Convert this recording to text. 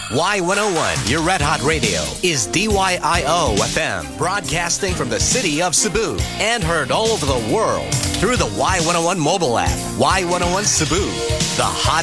Y101, your Red Hot Radio, is DYIO FM, broadcasting from the city of Cebu and heard all over the world through the Y101 mobile app. Y101 Cebu, the hot